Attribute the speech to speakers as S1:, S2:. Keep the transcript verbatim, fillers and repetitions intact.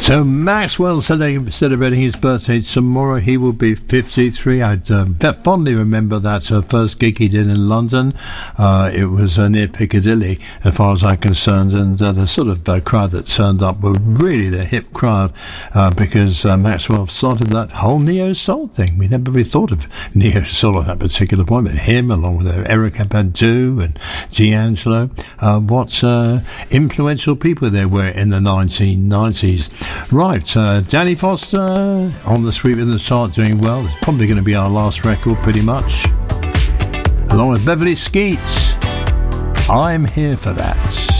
S1: So Maxwell celebrating his birthday tomorrow. He will be fifty-three. I um, fondly remember that uh, first gig he did in London. Uh, it was uh, near Piccadilly, as far as I'm concerned, and uh, the sort of uh, crowd that turned up were really the hip crowd, uh, because uh, Maxwell started that whole neo-soul thing. We never really thought of neo-soul at that particular point, but him, along with uh, Erykah Badu and D'Angelo, uh, what uh, influential people they were in the nineteen nineties. Right, uh, Danny Foster on the sweep in the chart, doing well. It's probably going to be our last record, pretty much. Along with Beverly Skeets, I'm Here for That.